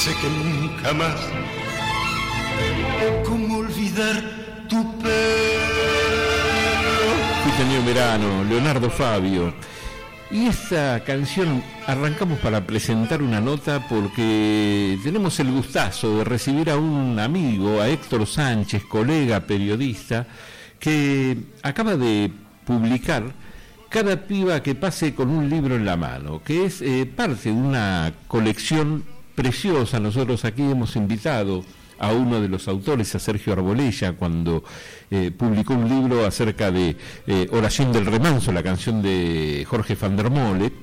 sé que nunca más. ¿Cómo olvidar tu pelo? Fuiste mío en verano, Leonardo Fabio. Y esta canción arrancamos para presentar una nota porque tenemos el gustazo de recibir a un amigo, a Héctor Sánchez, colega periodista, que acaba de publicar Cada piba que pase con un libro en la mano, que es parte de una colección preciosa. Nosotros aquí hemos invitado a uno de los autores, a Sergio Arbolella, cuando publicó un libro acerca de Oración del Remanso, la canción de Jorge van der Molle.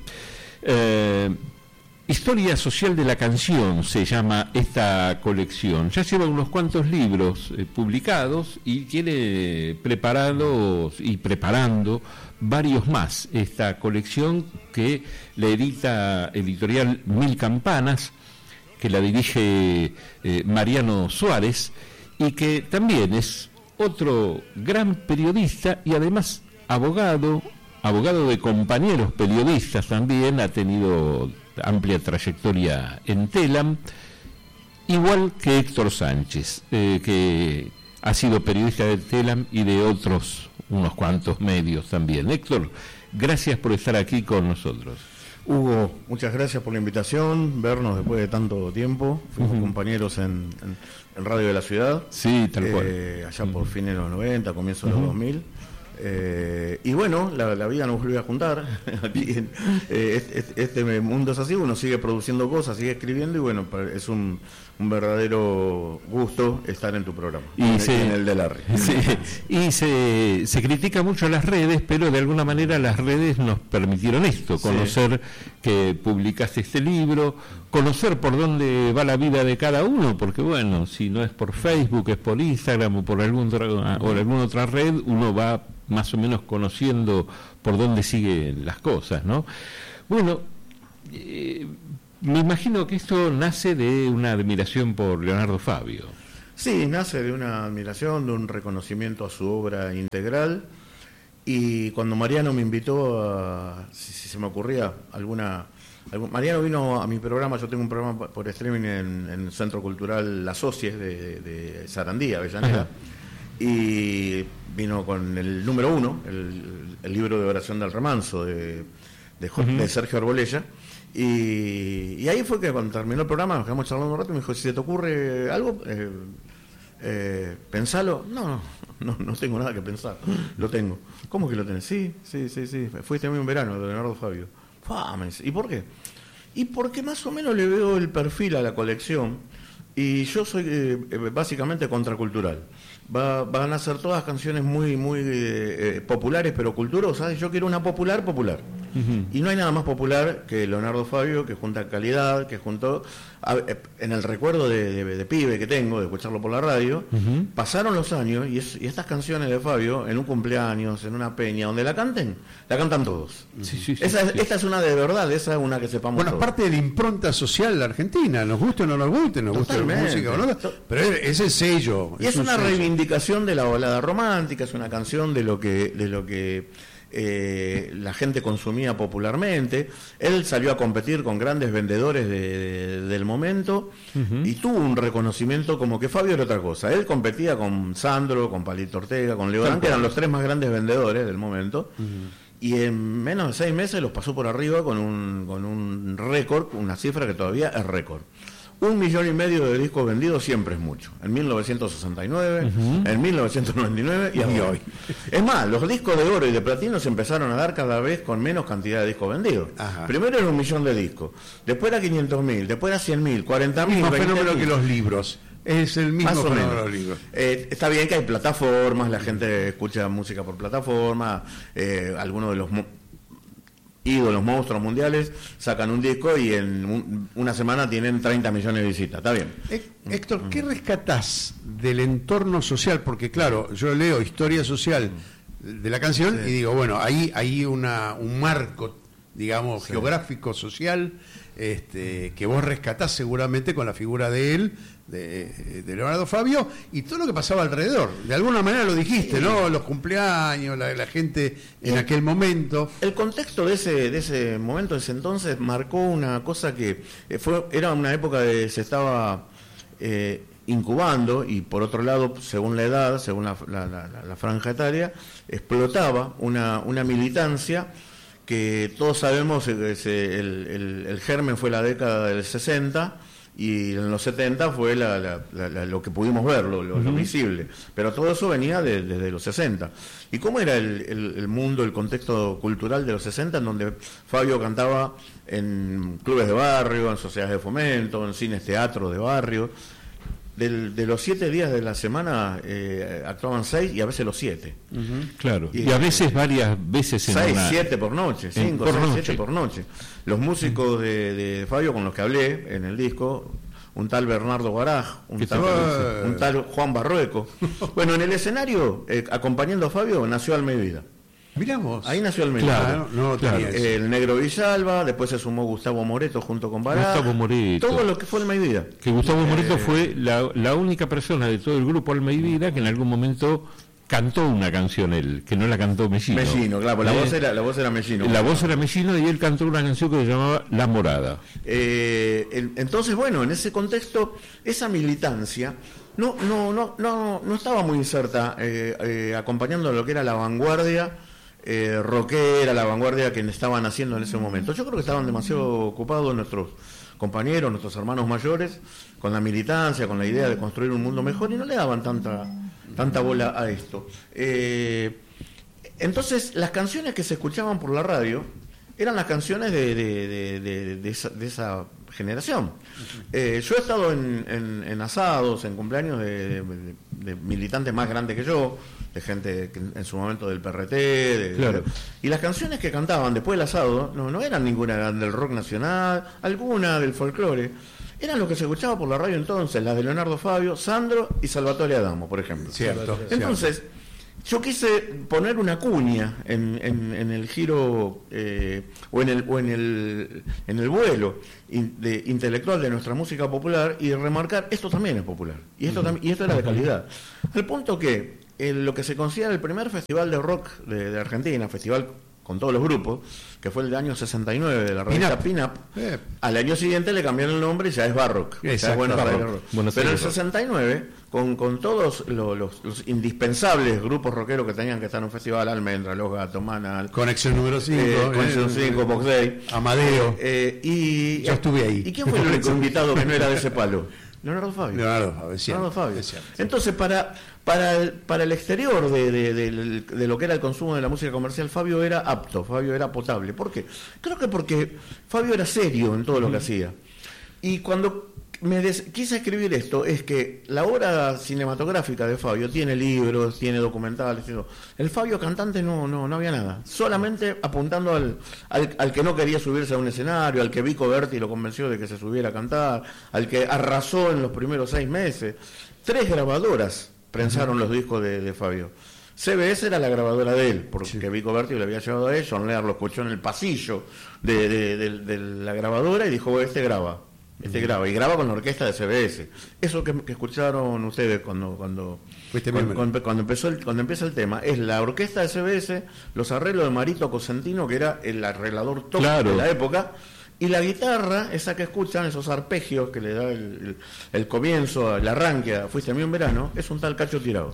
Historia social de la canción se llama esta colección. Ya lleva unos cuantos libros publicados y tiene preparados y preparando varios más. Esta colección que la edita Editorial Mil Campanas, que la dirige Mariano Suárez, y que también es otro gran periodista y además abogado de compañeros periodistas también, ha tenido amplia trayectoria en Telam, igual que Héctor Sánchez, que ha sido periodista de Telam y de otros unos cuantos medios también. Héctor, gracias por estar aquí con nosotros. Hugo, muchas gracias por la invitación, vernos después de tanto tiempo. Fuimos compañeros en Radio de la Ciudad. Sí, tal cual. Allá por fines de los 90, comienzos de los 2000. Y bueno, la vida nos volvió a juntar. Aquí este mundo es así, uno sigue produciendo cosas, sigue escribiendo, y bueno, es un verdadero gusto estar en tu programa, en el de Larry. Sí, y se critica mucho las redes, pero de alguna manera las redes nos permitieron esto, conocer que publicaste este libro, conocer por dónde va la vida de cada uno, porque bueno, si no es por Facebook, es por Instagram o por alguna otra red, uno va más o menos conociendo por dónde siguen las cosas, ¿no? Bueno, me imagino que esto nace de una admiración por Leonardo Fabio. Sí, nace de una admiración, de un reconocimiento a su obra integral, y cuando Mariano me invitó si se me ocurría Mariano vino a mi programa. Yo tengo un programa por streaming en el Centro Cultural Las Socies de Sarandí, Avellaneda. Ajá. Y vino con el número 1, el libro de Oración del Remanso de Sergio Arbolella. Y ahí fue que cuando terminó el programa nos quedamos charlando un rato y me dijo: si se te ocurre algo, pensalo. No tengo nada que pensar, lo tengo. ¿Cómo que lo tenés? Sí, fuiste a mí un verano de Leonardo Fabio. ¿Y por qué? Y porque más o menos le veo el perfil a la colección, y yo soy básicamente contracultural. Van a ser todas canciones muy populares, pero culturosas. Yo quiero una popular. Y no hay nada más popular que Leonardo Fabio, que junta calidad, que juntó, en el recuerdo de pibe que tengo, de escucharlo por la radio, pasaron los años, y estas canciones de Fabio, en un cumpleaños, en una peña, donde la cantan todos. Esta es una de verdad, esa es una que sepamos. Bueno, todos. Es parte de la impronta social de la Argentina, nos guste o no nos guste, nos guste la música o no, pero es el sello. Y es una reivindicación de la balada romántica, es una canción de lo que la gente consumía popularmente. Él salió a competir con grandes vendedores del momento, y tuvo un reconocimiento como que Fabio era otra cosa. Él competía con Sandro, con Palito Ortega, con Leodán, que eran los 3 más grandes vendedores del momento, y en menos de 6 meses los pasó por arriba con un récord, una cifra que todavía es récord. 1,5 millones de discos vendidos siempre es mucho. En 1969, en 1999 y hoy. Es más, los discos de oro y de platino se empezaron a dar cada vez con menos cantidad de discos vendidos. Ajá. Primero era 1 millón de discos, después era 500.000, después era 100.000, 40.000. El mismo fenómeno que los libros. Es el mismo fenómeno de los libros. Está bien que hay plataformas, la gente escucha música por plataforma, algunos de los ídolos, monstruos mundiales, sacan un disco y en una semana tienen 30 millones de visitas. Está bien. Héctor, ¿qué rescatás del entorno social? Porque claro, yo leo historia social de la canción y digo, bueno, ahí hay un marco, digamos, geográfico, social, que vos rescatás seguramente con la figura de él, de Leonardo Fabio, y todo lo que pasaba alrededor. De alguna manera lo dijiste, ¿no? Los cumpleaños, la gente en aquel momento. El contexto de ese momento, de ese entonces, marcó una cosa que era una época de se estaba incubando, y por otro lado, según la edad, según la franja etaria, explotaba una militancia que todos sabemos, el germen fue la década del 60, y en los 70 fue lo que pudimos ver, lo visible. Pero todo eso venía desde los 60. ¿Y cómo era el mundo, el contexto cultural de los 60, en donde Fabio cantaba en clubes de barrio, en sociedades de fomento, en cines, teatros de barrio? De los 7 días de la semana actuaban 6 y a veces los 7. Claro, y a veces varias veces en 6, 7 por noche, 5, 6, 7 por noche. Los músicos de Fabio con los que hablé en el disco, un tal Bernardo Guaraj, un tal Juan Barrueco. Bueno, en el escenario, acompañando a Fabio, nació Almeida. Miramos. Ahí nació Almeida. Claro. El Negro Villalba, después se sumó Gustavo Moreto junto con Baraj. Gustavo Moreto. Todo lo que fue Almeida. Que Gustavo Moreto fue la única persona de todo el grupo Almeida que en algún momento cantó una canción él, que no la cantó Mellino. Mellino, claro, la voz era Mellino. La voz era Mellino, y él cantó una canción que se llamaba La Morada. Entonces, bueno, en ese contexto, esa militancia no estaba muy inserta, acompañando lo que era la vanguardia rockera, la vanguardia que estaban haciendo en ese momento. Yo creo que estaban demasiado ocupados nuestros compañeros, nuestros hermanos mayores, con la militancia, con la idea de construir un mundo mejor, y no le daban tanta bola a esto. Entonces, las canciones que se escuchaban por la radio eran las canciones de esa generación. Yo he estado en asados, en cumpleaños de militantes más grandes que yo, de gente que en su momento del PRT, claro. Y las canciones que cantaban después del asado no eran ninguna, eran del rock nacional, alguna del folclore. Eran lo que se escuchaba por la radio entonces, las de Leonardo Fabio, Sandro y Salvatore Adamo, por ejemplo. Cierto. Entonces, yo quise poner una cuña en el giro o en el vuelo intelectual de nuestra música popular, y remarcar, esto también es popular, y esto era de calidad. Al punto que lo que se considera el primer festival de rock de Argentina, festival con todos los grupos, que fue el año 69 de la revista Pin-Up, al año siguiente le cambiaron el nombre y ya es Barrock. Ya es Buenos Aires Rock. Pero en el 69, con todos los indispensables grupos rockeros que tenían que estar en un festival, Almendra, Los Gatos, Manal, Conexión número 5, Conexión 5, Box Day, Amadeo, yo estuve ahí. ¿Y quién fue el único invitado que no era de ese palo? Leonardo Fabio. Entonces, para el exterior de lo que era el consumo de la música comercial, Fabio era apto, Fabio era potable. ¿Por qué? Creo que porque Fabio era serio en todo lo que hacía. Y cuando quise escribir esto, es que la obra cinematográfica de Fabio tiene libros, tiene documentales, el Fabio cantante no había nada, solamente apuntando al que no quería subirse a un escenario, al que Vico Berti lo convenció de que se subiera a cantar, al que arrasó en los primeros 6 meses. 3 grabadoras prensaron los discos de Fabio. CBS era la grabadora de él, porque Vico Berti le había llevado a él, John Lear lo escuchó en el pasillo de la grabadora y dijo, este graba, y graba con la orquesta de CBS. Eso que escucharon ustedes cuando empieza el tema, es la orquesta de CBS, los arreglos de Marito Cosentino, que era el arreglador top de la época, y la guitarra, esa que escuchan, esos arpegios que le da el comienzo, el arranque a Fuiste a mí un verano, es un tal Cacho Tirado.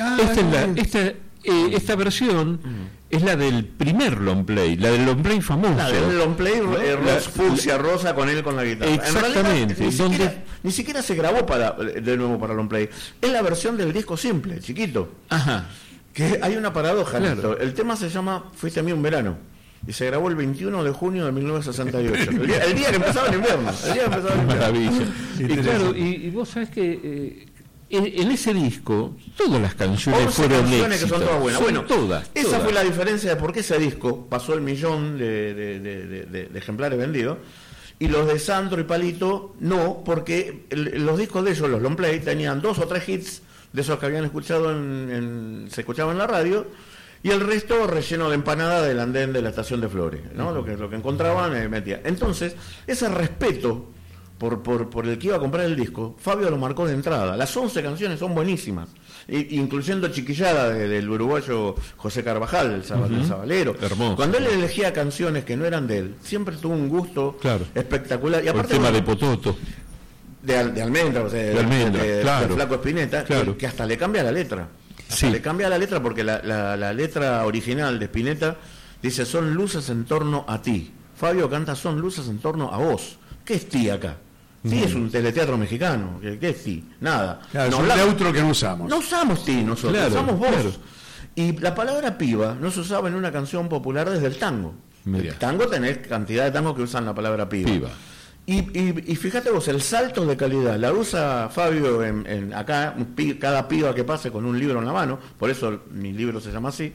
Esta versión es la del primer long play, la del long play famoso. La del long play, fucsia rosa con él con la guitarra. Exactamente. En realidad, ni siquiera se grabó de nuevo para long play. Es la versión del disco simple, chiquito. Ajá. Que hay una paradoja en esto. El tema se llama Fuiste a mí un verano, y se grabó el 21 de junio de 1968. el día que empezaba el invierno. Maravilla. Y claro, y vos sabés que en ese disco todas las canciones fueron éxitos. Que son todas buenas. Bueno, todas. Esa fue la diferencia de por qué ese disco pasó el 1.000.000 de ejemplares vendidos, y los de Sandro y Palito no, porque los discos de ellos, los long play, tenían 2 o 3 hits de esos que habían escuchado se escuchaban en la radio, y el resto relleno de empanada del andén de la estación de Flores, ¿no? Lo que encontraban metía. Entonces, ese respeto por el que iba a comprar el disco, Fabio lo marcó de entrada. Las 11 canciones son buenísimas, incluyendo Chiquillada del uruguayo José Carvajal, el sabalero. Hermoso. Cuando él elegía canciones que no eran de él, siempre tuvo un gusto espectacular. Y aparte, el tema de Pototo. De Almendra, o sea, de Flaco Spinetta, que hasta le cambia la letra. Le cambia la letra porque la letra original de Spinetta dice: son luces en torno a ti. Fabio canta: son luces en torno a vos. ¿Qué es ti acá? Ti es un teleteatro mexicano. ¿Qué es ti? Nada. Claro, es un neutro que no usamos. No usamos ti nosotros, usamos vos. Claro. Y la palabra piba no se usaba en una canción popular desde el tango. Mirá. El tango, tenés cantidad de tangos que usan la palabra piba. Y fíjate vos, el salto de calidad la usa Fabio en acá, cada piba que pase con un libro en la mano, por eso mi libro se llama así.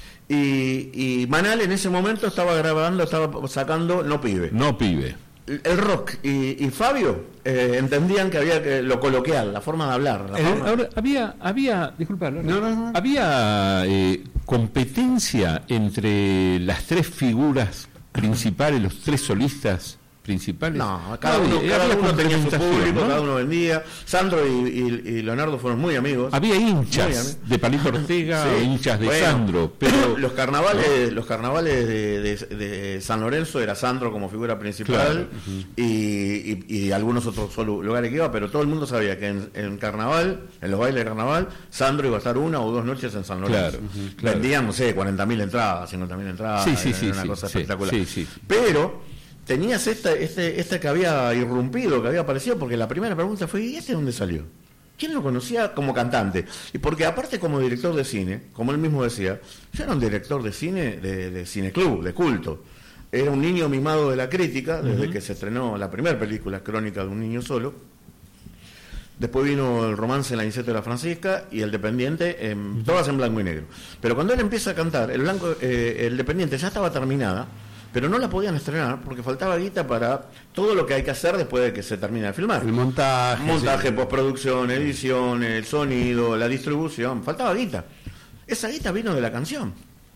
Y Manal en ese momento estaba sacando No Pibe. No Pibe. El rock y Fabio entendían que había que lo coloquial, la forma de hablar. Ahora, había disculpa, no. Había competencia entre las tres figuras principales, los tres solistas principales. No, cada uno tenía su público, ¿no? Cada uno vendía. Sandro y Leonardo fueron muy amigos. Había hinchas de Palito Ortega, hinchas de Sandro, pero los carnavales de San Lorenzo era Sandro como figura principal, y algunos otros lugares que iba, pero todo el mundo sabía que en carnaval, en los bailes de carnaval, Sandro iba a estar 1 o 2 noches en San Lorenzo. Vendían, no sé, 40.000 entradas, 50.000 entradas, una cosa espectacular. Pero tenías esta que había irrumpido, que había aparecido, porque la primera pregunta fue: ¿y este dónde salió? ¿Quién lo conocía como cantante? Y porque aparte como director de cine, como él mismo decía, yo era un director de cine, de cineclub, de culto. Era un niño mimado de la crítica, desde que se estrenó la primera película, Crónica de un niño solo. Después vino El romance en la Niceto de la Francisca y El dependiente, todas en blanco y negro. Pero cuando él empieza a cantar, El dependiente ya estaba terminada, pero no la podían estrenar porque faltaba guita para todo lo que hay que hacer después de que se termine de filmar. El montaje, postproducción, edición, el sonido, la distribución, faltaba guita. Esa guita vino de la canción.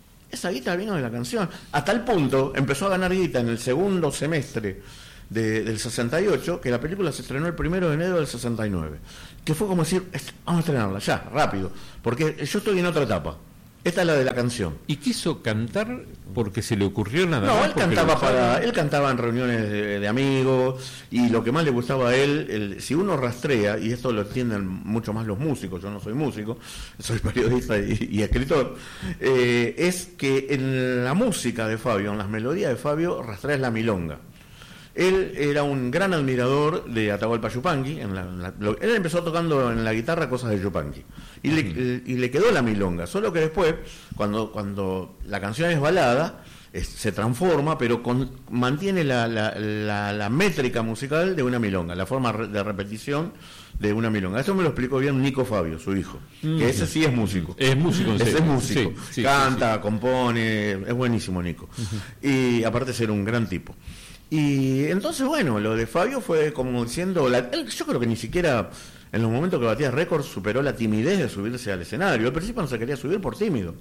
Hasta el punto empezó a ganar guita en el segundo semestre del 68, que la película se estrenó el 1 de enero del 69. Que fue como decir: vamos a estrenarla ya, rápido, porque yo estoy en otra etapa. Esta es la de la canción. ¿Y quiso cantar porque se le ocurrió nada más? No, él cantaba en reuniones de amigos, y lo que más le gustaba a él, si uno rastrea, y esto lo entienden mucho más los músicos, yo no soy músico, soy periodista y escritor, es que en la música de Fabio, en las melodías de Fabio, rastreas la milonga. Él era un gran admirador de Atahualpa Yupanqui. Él empezó tocando en la guitarra cosas de Yupanqui y le quedó la milonga, solo que después, cuando la canción es balada, se transforma, pero mantiene la métrica musical de una milonga, la forma de repetición de una milonga. Eso me lo explicó bien Nico Fabio, su hijo, que ese sí es músico. Es músico, ese es músico. Canta, compone, es buenísimo Nico. Y aparte de ser un gran tipo. Y entonces, bueno, lo de Fabio fue como diciendo, yo creo que ni siquiera en los momentos que batía récords superó la timidez de subirse al escenario. Al principio no se quería subir por tímido.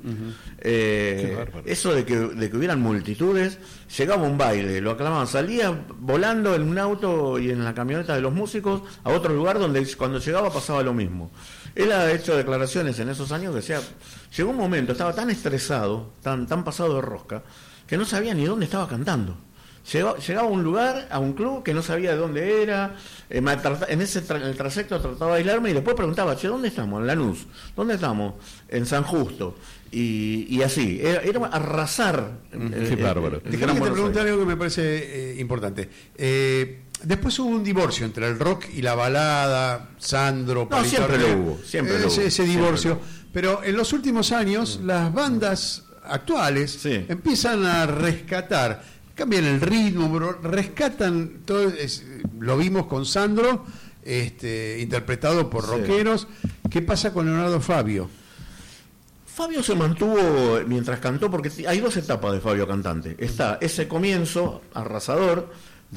Eso de que hubieran multitudes, llegaba un baile, lo aclamaban, salía volando en un auto y en la camioneta de los músicos a otro lugar donde cuando llegaba pasaba lo mismo. Él ha hecho declaraciones en esos años que decía, llegó un momento, estaba tan estresado, tan pasado de rosca, que no sabía ni dónde estaba cantando. Llegaba a un lugar, a un club que no sabía de dónde era, en el trayecto trataba de aislarme y después preguntaba: che, ¿dónde estamos? En Lanús. ¿Dónde estamos? En San Justo. Y así, era arrasar. Qué bárbaro. Déjame que te pregunte algo que me parece importante. Después hubo un divorcio entre el rock y la balada, Sandro, no, siempre lo hubo. Ese divorcio. Pero en los últimos años, las bandas actuales empiezan a rescatar. Cambian el ritmo, pero rescatan todo. Lo vimos con Sandro, interpretado por rockeros. ¿Qué pasa con Leonardo Fabio? Fabio se mantuvo mientras cantó, porque hay dos etapas de Fabio cantante. Está ese comienzo arrasador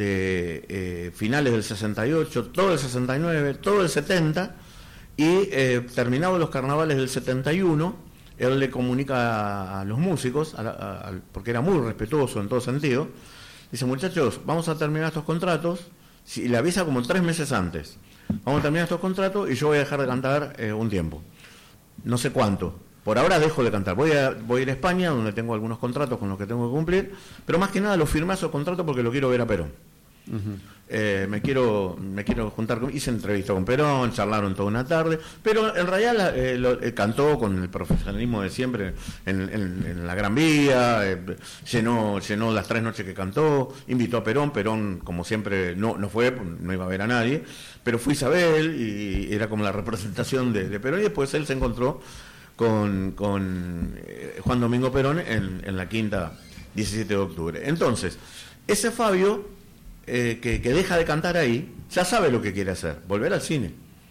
de finales del 68, todo el 69, todo el 70, y terminados los carnavales del 71, él le comunica a los músicos, porque era muy respetuoso en todo sentido, dice, muchachos, vamos a terminar estos contratos, y le avisa como 3 meses antes, vamos a terminar estos contratos y yo voy a dejar de cantar un tiempo, no sé cuánto, por ahora dejo de cantar, voy a ir a España, donde tengo algunos contratos con los que tengo que cumplir, pero más que nada los firmé esos contratos porque lo quiero ver a Perón. Me quiero juntar hice entrevista con Perón, charlaron toda una tarde, pero en realidad cantó con el profesionalismo de siempre en la Gran Vía, llenó las 3 noches que cantó, invitó a Perón como siempre no fue, no iba a ver a nadie, pero fue Isabel y era como la representación de Perón, y después él se encontró con Juan Domingo Perón en la quinta 17 de octubre. Entonces, ese Fabio que deja de cantar ahí, ya sabe lo que quiere hacer, volver al cine.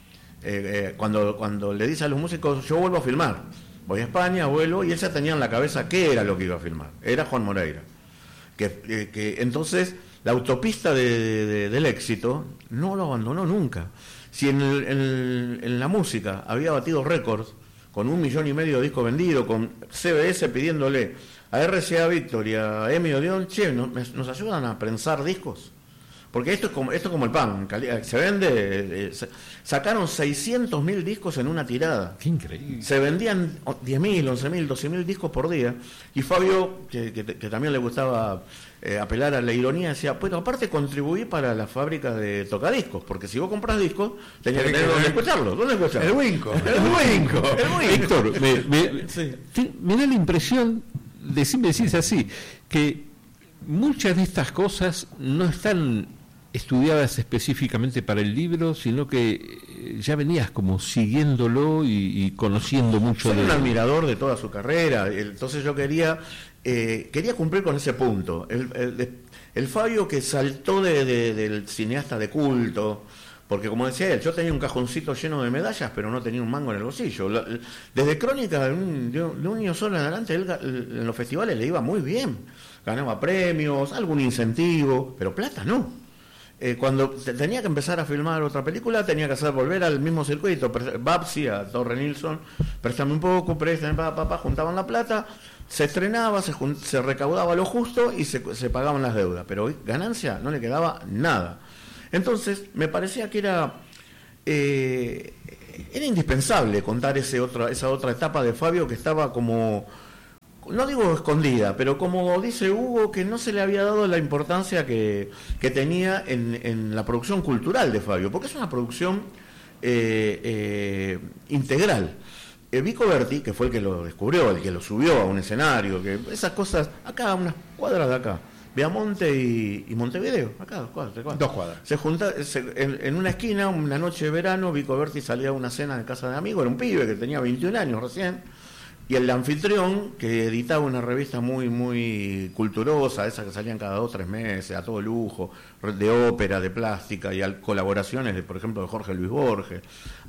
Cuando le dice a los músicos, yo vuelvo a filmar, voy a España, vuelvo, y él ya tenía en la cabeza qué era lo que iba a filmar, era Juan Moreira. Que entonces la autopista del éxito no lo abandonó nunca. Si en la música había batido récords, con 1,5 millones de discos vendidos, con CBS pidiéndole a RCA Víctor y a Emi Odeón, che, ¿nos ayudan a prensar discos? Porque esto es como el pan, se vende, sacaron 600.000 discos en una tirada. Qué increíble. Se vendían 10.000, 11.000, 12.000 discos por día. Y Fabio, que también le gustaba apelar a la ironía, decía, bueno, aparte contribuí para la fábrica de tocadiscos, porque si vos compras discos, tenías que tener donde escucharlos. ¿Dónde escucharlos? El Winco. Héctor, me da la impresión, decime si es así, que muchas de estas cosas no están estudiadas específicamente para el libro, sino que ya venías como siguiéndolo y conociendo mucho Soy de un admirador de toda su carrera, entonces yo quería cumplir con ese punto. El Fabio que saltó del cineasta de culto, porque como decía él, yo tenía un cajoncito lleno de medallas, pero no tenía un mango en el bolsillo. Desde Crónica, de un niño solo en adelante, él en los festivales le iba muy bien. Ganaba premios, algún incentivo, pero plata no. Cuando tenía que empezar a filmar otra película, tenía que volver al mismo circuito. Babsi, a Torre Nilsson, préstame un poco, préstame, juntaban la plata, se estrenaba, se recaudaba lo justo y se pagaban las deudas. Pero ganancia no le quedaba nada. Entonces, me parecía que era indispensable contar esa otra etapa de Fabio que estaba como, no digo escondida, pero como dice Hugo, que no se le había dado la importancia que tenía en la producción cultural de Fabio, porque es una producción integral. Vico Berti, que fue el que lo descubrió, el que lo subió a un escenario, que esas cosas, acá a unas cuadras de acá, Viamonte y Montevideo, acá 2 cuadras, 3 cuadras. 2 cuadras. Se junta, en una esquina, una noche de verano, Vico Berti salía a una cena en casa de amigos, era un pibe que tenía 21 años recién, y el anfitrión, que editaba una revista muy, muy culturosa, esas que salían cada 2 o 3 meses, a todo lujo, de ópera, de plástica, y colaboraciones, por ejemplo, de Jorge Luis Borges,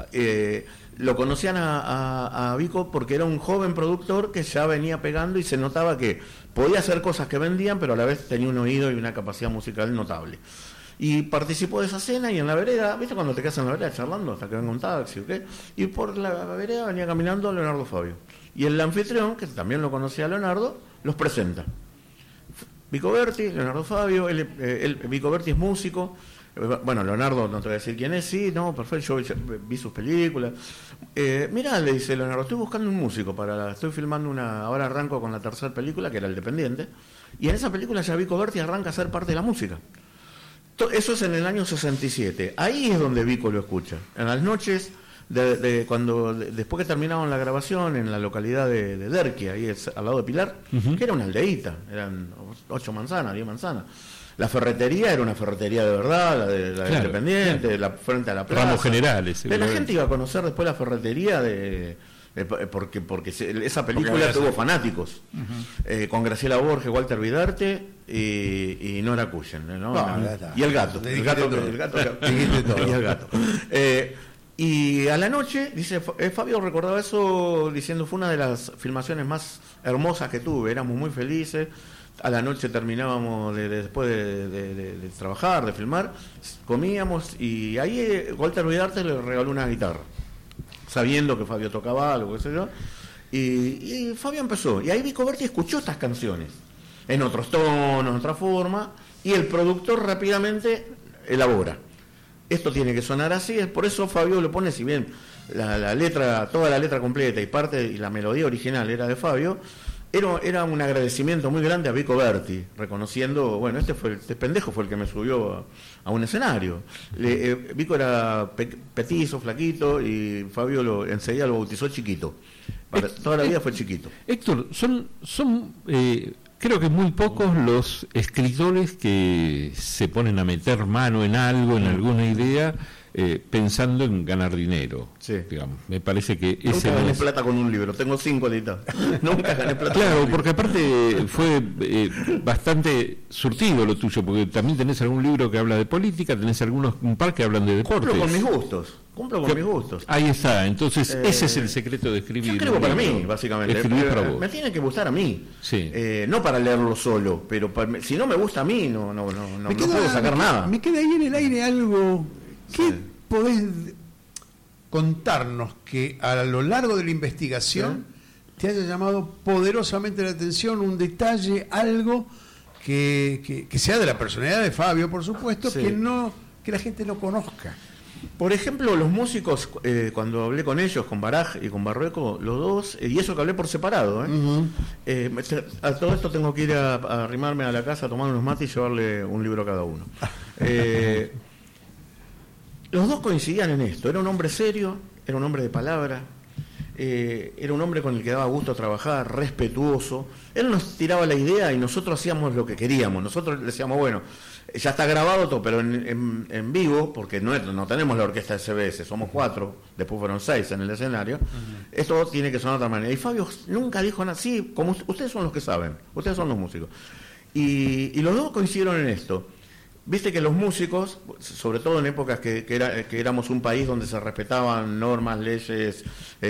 lo conocían a Vico porque era un joven productor que ya venía pegando y se notaba que podía hacer cosas que vendían, pero a la vez tenía un oído y una capacidad musical notable. Y participó de esa cena, y en la vereda, ¿viste cuando te quedas en la vereda charlando hasta que venga un taxi o qué? Y por la vereda venía caminando Leonardo Fabio. Y el anfitrión, que también lo conocía a Leonardo, los presenta. Vico Berti, Leonardo Fabio, Vico Berti es músico. Bueno, Leonardo, no te voy a decir quién es, sí, no, perfecto, yo vi sus películas. Mirá, le dice Leonardo, estoy buscando un músico, estoy filmando ahora arranco con la 3ª película, que era El Dependiente, y en esa película ya Vico Berti arranca a ser parte de la música. Eso es en el año 67, ahí es donde Vico lo escucha, en las noches, después que terminaron la grabación en la localidad de Derqui, ahí al lado de Pilar, que era una aldeíta, eran 8 manzanas, 10 manzanas. La ferretería era una ferretería de verdad, la claro, Independiente, claro. Frente a la plaza. Ramos generales. La gente iba a conocer después la ferretería porque esa película tuvo fanáticos. Con Graciela Borges, Walter Vidarte y Nora Cuyen, ¿no? Y el gato. Y el gato. Y a la noche, dice Fabio recordaba eso diciendo, fue una de las filmaciones más hermosas que tuve, éramos muy felices. A la noche terminábamos después de trabajar, de filmar, comíamos, y ahí Walter Vidarte le regaló una guitarra, sabiendo que Fabio tocaba algo, qué sé yo, Y Fabio empezó, y ahí Vico Berti escuchó estas canciones, en otros tonos, en otra forma, y el productor rápidamente elabora. Esto tiene que sonar así, es por eso Fabio le pone, si bien la letra, toda la letra completa y la melodía original era de Fabio, era un agradecimiento muy grande a Vico Berti, reconociendo, bueno, este pendejo fue el que me subió a un escenario. Vico era petizo, flaquito, y Fabio enseguida lo bautizó chiquito. Toda la vida fue chiquito. Héctor, son creo que muy pocos los escritores que se ponen a meter mano en algo, en alguna idea, pensando en ganar dinero. Sí. Digamos. Me parece que nunca gané plata con un libro, tengo 5 editados. Nunca gané plata. Claro, porque aparte fue bastante surtido lo tuyo, porque también tenés algún libro que habla de política, tenés un par que hablan de deportes. Cumplo con mis gustos. Ahí está, entonces ese es el secreto de escribir. Yo escribo para mí, básicamente. Escribir para vos. Me tiene que gustar a mí. Sí. No para leerlo solo, pero si no me gusta a mí, no puedo sacar nada. Me queda ahí en el aire algo. ¿Qué podés contarnos que a lo largo de la investigación te haya llamado poderosamente la atención un detalle, algo que sea de la personalidad de Fabio, por supuesto, que la gente no conozca? Por ejemplo, los músicos, cuando hablé con ellos, con Baraj y con Barrueco, los dos, y eso que hablé por separado, a todo esto tengo que ir a arrimarme a la casa, a tomar unos mates y llevarle un libro a cada uno. Los dos coincidían en esto. Era un hombre serio, era un hombre de palabra, era un hombre con el que daba gusto trabajar, respetuoso. Él nos tiraba la idea y nosotros hacíamos lo que queríamos. Nosotros le decíamos, bueno, ya está grabado todo, pero en vivo, porque no tenemos la orquesta de CBS, somos 4, después fueron 6 en el escenario. Esto tiene que sonar de otra manera. Y Fabio nunca dijo nada, sí, como ustedes son los que saben, ustedes son los músicos. Y los dos coincidieron en esto. Viste que los músicos, sobre todo en épocas que éramos un país donde se respetaban normas, leyes,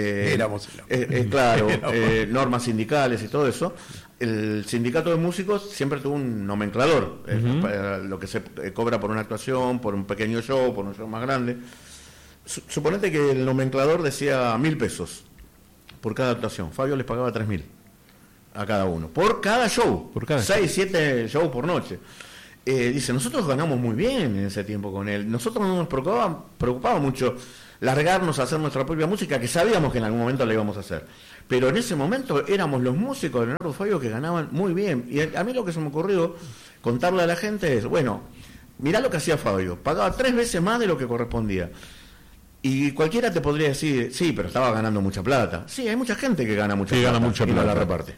normas sindicales y todo eso, el sindicato de músicos siempre tuvo un nomenclador, lo que se cobra por una actuación, por un pequeño show, por un show más grande. Suponete que el nomenclador decía 1.000 pesos por cada actuación. Fabio les pagaba 3.000 a cada uno, por cada show, 6, 7 shows por noche. Dice, nosotros ganamos muy bien en ese tiempo con él. Nosotros no nos preocupaba mucho largarnos a hacer nuestra propia música, que sabíamos que en algún momento la íbamos a hacer. Pero en ese momento éramos los músicos de Leonardo Fabio que ganaban muy bien. Y a mí lo que se me ocurrió contarle a la gente es, bueno, mirá lo que hacía Fabio. Pagaba 3 veces más de lo que correspondía. Y cualquiera te podría decir, sí, pero estaba ganando mucha plata. Sí, hay mucha gente que gana mucha plata y no la reparte.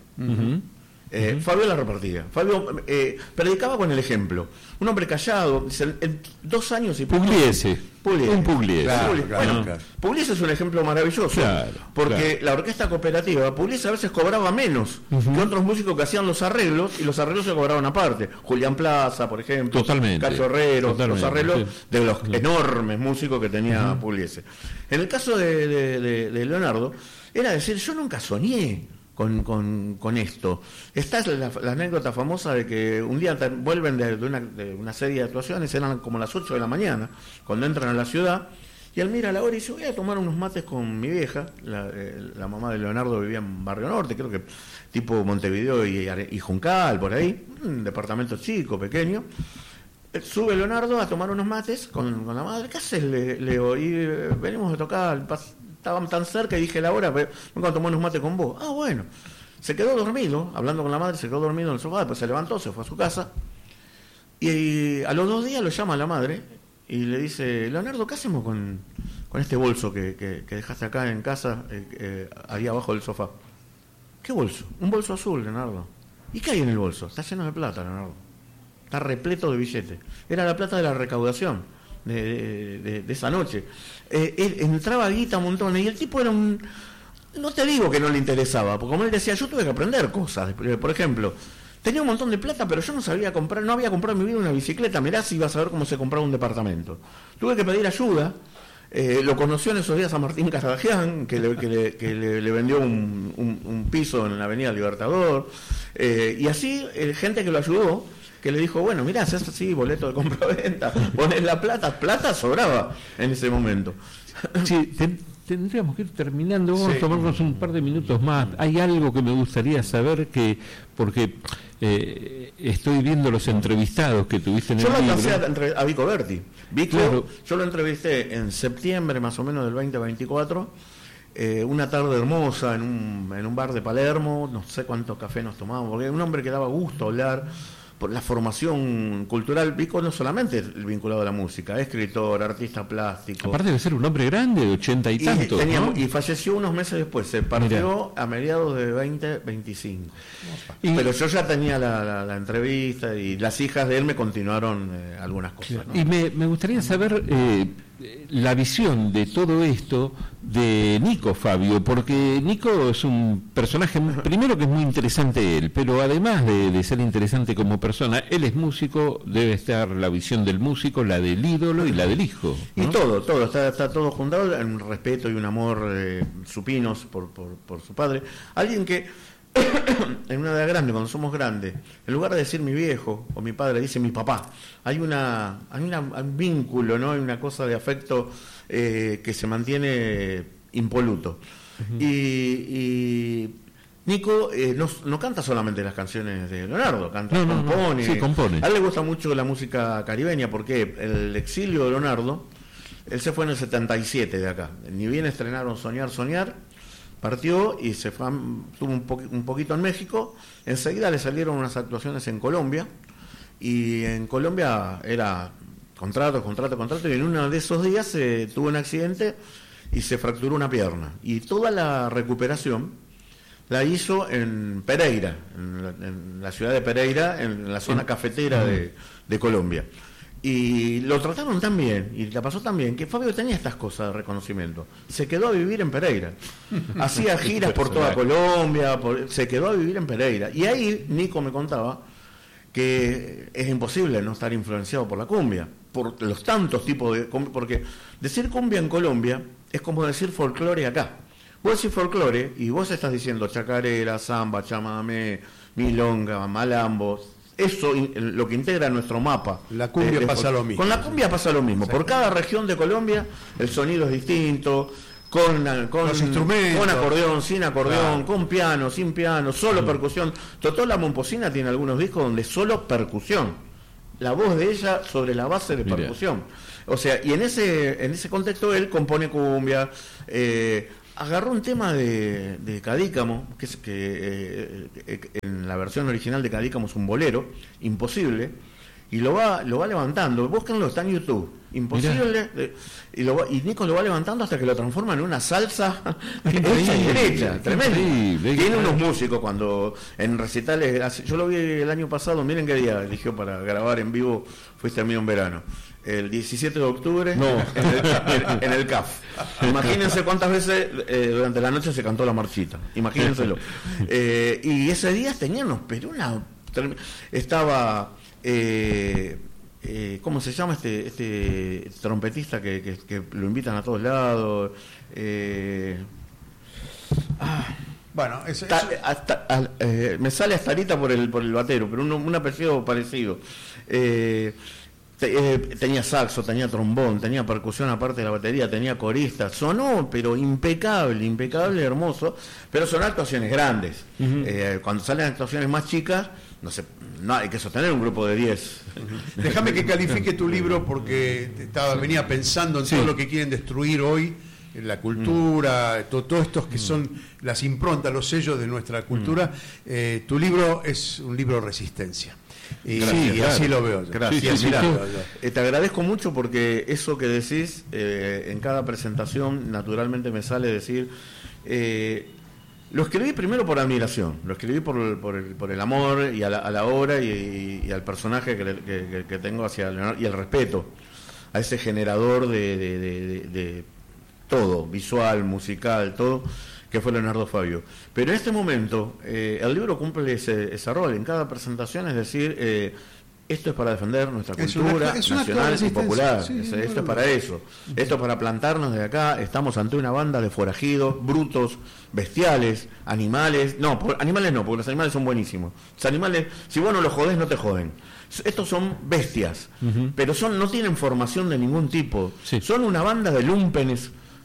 Fabio la repartía. Fabio predicaba con el ejemplo. Un hombre callado, en 2 años y Pugliese. Un Pugliese. Claro. Pugliese es un ejemplo maravilloso. Porque la orquesta cooperativa, Pugliese a veces cobraba menos que otros músicos que hacían los arreglos, y los arreglos se cobraban aparte. Julián Plaza, por ejemplo. Totalmente. Cacho Herrero, los arreglos de los enormes músicos que tenía Pugliese. En el caso de Leonardo, era decir, yo nunca soñé con esto. Esta es la anécdota famosa de que un día vuelven de una serie de actuaciones, eran como las 8 de la mañana, cuando entran a la ciudad, y él mira a la hora y dice, voy a tomar unos mates con mi vieja. La mamá de Leonardo vivía en Barrio Norte, creo que tipo Montevideo y Juncal, por ahí, un departamento chico, pequeño. Sube Leonardo a tomar unos mates con la madre. ¿Qué haces, Leo? Y venimos de tocar, estaban tan cerca y dije la hora, vengo a tomar unos mates con vos. Ah, bueno. Se quedó dormido, hablando con la madre, se quedó dormido en el sofá, después se levantó, se fue a su casa. Y a los 2 días lo llama a la madre y le dice, Leonardo, ¿qué hacemos con este bolso que dejaste acá en casa, ahí abajo del sofá? ¿Qué bolso? Un bolso azul, Leonardo. ¿Y qué hay en el bolso? Está lleno de plata, Leonardo. Está repleto de billetes. Era la plata de la recaudación de esa noche. Él entraba guita un montón, y el tipo era un... No te digo que no le interesaba, porque como él decía, yo tuve que aprender cosas. Por ejemplo, tenía un montón de plata, pero yo no había comprado en mi vida una bicicleta. Mirá si iba a saber cómo se compraba un departamento. Tuve que pedir ayuda. Lo conoció en esos días a Martín Cardagian, que le vendió un piso en la Avenida Libertador. Y así, gente que lo ayudó, que le dijo, bueno, mirá, haces así, boleto de compra-venta, ponés la plata sobraba en ese momento. Sí, tendríamos que ir terminando, vamos Sí. a tomarnos un par de minutos más. Hay algo que me gustaría saber, porque estoy viendo los entrevistados que tuviste en Yo el lo libro. alcancé a Vico Berti. Vico, Claro. yo lo entrevisté en septiembre más o menos del 2024, una tarde hermosa en un bar de Palermo, no sé cuántos cafés nos tomamos, porque era un hombre que daba gusto hablar por la formación cultural. Vico no solamente vinculado a la música, escritor, artista plástico. Aparte de ser un hombre grande, de 80 y tantos, ¿no? Y falleció unos meses después, se partió a mediados de 2025. Pero yo ya tenía la entrevista y las hijas de él me continuaron algunas cosas, ¿no? Y me gustaría saber la visión de todo esto de Nico Fabio, porque Nico es un personaje, primero que es muy interesante él, pero además de ser interesante como persona, él es músico, debe estar la visión del músico, la del ídolo y la del hijo, ¿no? Y todo, está todo juntado en un respeto y un amor supinos por su padre. Alguien que en una edad grande, cuando somos grandes, en lugar de decir mi viejo o mi padre, dice mi papá. Hay un vínculo, ¿no? Hay una cosa de afecto que se mantiene impoluto. Uh-huh. Y Nico no canta solamente las canciones de Leonardo, compone. Sí, compone. A él le gusta mucho la música caribeña porque el exilio de Leonardo, él se fue en el 77 de acá. Ni bien estrenaron Soñar, partió y se fue, tuvo un poquito en México. Enseguida le salieron unas actuaciones en Colombia, y en Colombia era contrato, y en uno de esos días tuvo un accidente y se fracturó una pierna, y toda la recuperación la hizo en Pereira, en la ciudad de Pereira, en la zona cafetera de Colombia. Y lo trataron tan bien, y la pasó tan bien, que Fabio tenía estas cosas de reconocimiento. Se quedó a vivir en Pereira. Hacía giras por toda Colombia, se quedó a vivir en Pereira. Y ahí Nico me contaba que es imposible no estar influenciado por la cumbia, por los tantos tipos de cumbia, porque decir cumbia en Colombia es como decir folclore acá. Vos decís folclore y vos estás diciendo chacarera, samba, chamamé, milonga, malambo. Eso lo que integra nuestro mapa. La cumbia pasa lo mismo. Con la cumbia pasa lo mismo. Por cada región de Colombia el sonido es distinto, con los instrumentos, con acordeón, sin acordeón, con piano, sin piano, solo percusión. Totó la Momposina tiene algunos discos donde solo percusión. La voz de ella sobre la base de percusión. O sea, y en ese contexto él compone cumbia. Agarró un tema de Cadícamo, que en la versión original de Cadícamo es un bolero, Imposible, y lo va levantando. Búsquenlo, está en YouTube. Imposible, y Nico lo va levantando hasta que lo transforma en una salsa hecha y derecha, tremendo. Tiene unos músicos cuando en recitales, yo lo vi el año pasado, miren qué día eligió para grabar en vivo Fuiste a mí un verano. El 17 de octubre en el CAF. Imagínense cuántas veces durante la noche se cantó la marchita. Imagínenselo. Y ese día teníamos, pero estaba ¿cómo se llama este trompetista que lo invitan a todos lados? Bueno, me sale Astarita por el batero, pero un apellido parecido. Tenía saxo, tenía trombón, tenía percusión aparte de la batería, tenía corista, sonó pero impecable, hermoso, pero son actuaciones grandes. Uh-huh. Cuando salen actuaciones más chicas, no hay que sostener un grupo de 10. Uh-huh. Déjame que califique tu libro porque venía pensando en todo lo que quieren destruir hoy, en la cultura, todos estos que son las improntas, los sellos de nuestra cultura. Tu libro es un libro de resistencia. Y así lo veo. Gracias. Te agradezco mucho porque eso que decís en cada presentación naturalmente me sale decir, lo escribí primero por admiración, lo escribí por el amor y a la obra y al personaje que tengo hacia Leonardo, y el respeto a ese generador de todo, visual, musical, todo, que fue Leonardo Fabio. Pero en este momento el libro cumple ese rol. En cada presentación es decir, esto es para defender nuestra cultura nacional y popular. Esto es para eso. Esto es para plantarnos de acá. Estamos ante una banda de forajidos, brutos, bestiales, animales. Animales no, porque los animales son buenísimos. Los animales, si vos no los jodés, no te joden. Estos son bestias, pero no tienen formación de ningún tipo. Son una banda de lúmpenes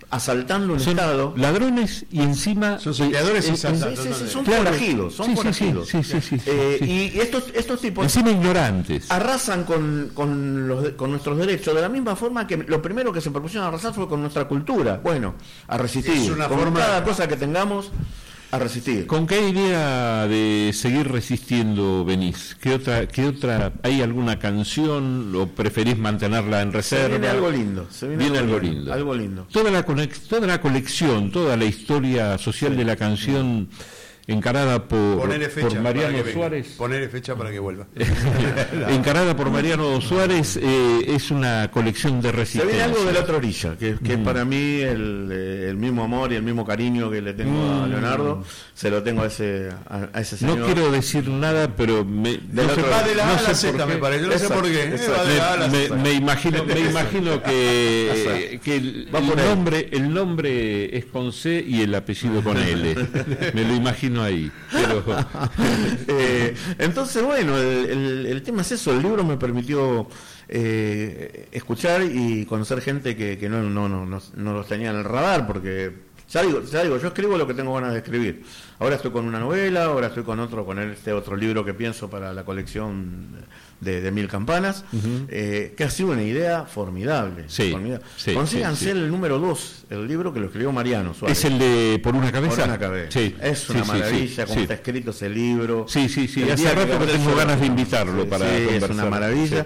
asaltando un Son Estado. ladrones y encima... Son saqueadores y Sí, asaltantes. son Claro. forajidos, son Sí, forajidos. sí, sí. Y estos tipos Encima ignorantes. arrasan con nuestros derechos de la misma forma que lo primero que se propusieron arrasar fue con nuestra cultura. Bueno, a resistir. Es una con forma- cada cosa que tengamos, a resistir. ¿Con qué idea de seguir resistiendo venís? ¿Qué otra? ¿Hay alguna canción o preferís mantenerla en Se reserva? viene algo lindo. Viene algo lindo. Algo lindo. Toda la colección, toda la historia social de la canción encarada por Fecha Mariano para que venga. Suárez. Ponerle fecha para que vuelva. Encarada por Mariano Suárez, es una colección de Se resistencia. viene algo de la otra orilla, que es para mí el mismo amor y el mismo cariño que le tengo a Leonardo, se lo tengo a ese señor. No quiero decir nada, pero la no sé, otra- Va de la A a la por Z, qué. me parece. Yo no sé Exacto, por qué. exacto. Va de la A a la Z. Me imagino que Va por ahí. el nombre es con C y el apellido con L. Me lo imagino ahí. Pero Entonces, bueno, el tema es eso. El libro me permitió escuchar y conocer gente que no los tenía en el radar, porque ya digo, yo escribo lo que tengo ganas de escribir. Ahora estoy con una novela, ahora estoy con este otro libro que pienso para la colección de 1000 campanas, que ha sido una idea formidable. Sí, formidable. sí, Consíganse sí. el número 2, el libro que lo escribió Mariano Suárez. es el de Por una cabeza. Por una cabeza. Sí, Es una sí, maravilla sí, cómo sí. está escrito ese libro. Sí. El Hace día rato que Gabriel tengo Sola- ganas de invitarlo para sí, conversar. es una maravilla.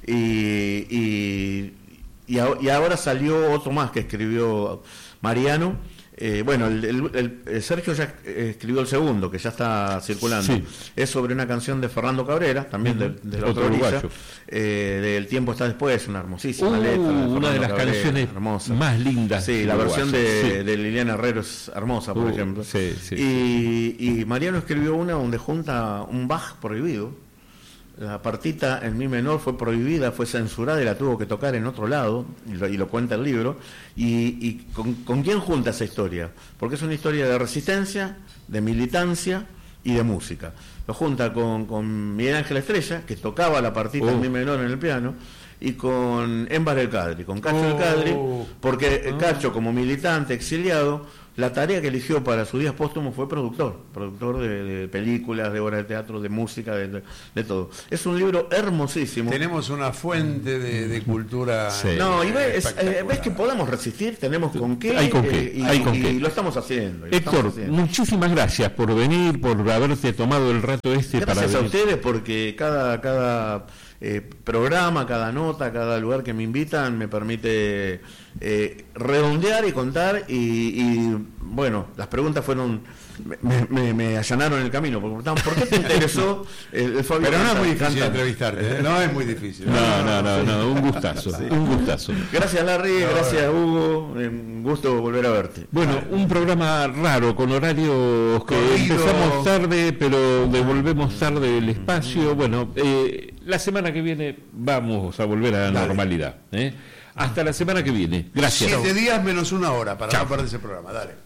Sí. Y ahora salió otro más que escribió Mariano. El Sergio ya escribió el segundo, que ya está circulando. Sí. Es sobre una canción de Fernando Cabrera, también de la Otro otra orilla, uruguayo. del Tiempo está después, una hermosísima letra. Una de las Fernando Cabrera, canciones hermosa. más lindas. Sí, la versión uruguayas. de Liliana Herrero es hermosa, por ejemplo. Sí. Y Mariano escribió una donde junta un Bach prohibido. La partita en mi menor fue prohibida, fue censurada y la tuvo que tocar en otro lado, y lo cuenta el libro. ¿Y con quién junta esa historia? Porque es una historia de resistencia, de militancia y de música. Lo junta con Miguel Ángel Estrella, que tocaba la partita en mi menor en el piano, y con Émbar El Cadri, con Cacho El Cadri, porque Cacho, como militante exiliado, la tarea que eligió para sus días póstumos fue productor de películas, de obras de teatro, de música, de todo. Es un libro hermosísimo. Tenemos una fuente de cultura. Sí. No, y ves espectacular. que podemos resistir, tenemos con qué. Hay con qué, hay con qué. Y lo estamos haciendo. Héctor, muchísimas gracias por venir, por haberte tomado el rato para Gracias a venir. ustedes, porque cada programa, cada nota, cada lugar que me invitan me permite redondear y contar y bueno, las preguntas fueron me allanaron el camino, porque preguntaban, ¿por qué te interesó el Fabio? Pero no es Canta- muy difícil canta? entrevistarte, ¿eh? No es muy difícil. No, un gustazo, un gustazo. Gracias Larry, gracias Hugo, un gusto volver a verte. Bueno, un programa raro, con horarios que Corrido. empezamos tarde, pero devolvemos tarde el espacio. Bueno, la semana que viene vamos a volver a la Dale. normalidad. Hasta la semana que viene. Gracias. 7 días menos una hora para Chao. no perder ese programa. Dale.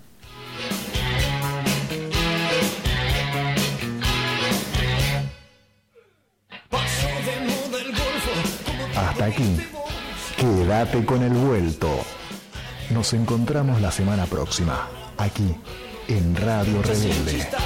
Hasta aquí. Quédate con el vuelto. Nos encontramos la semana próxima, aquí, en Radio Rebelde.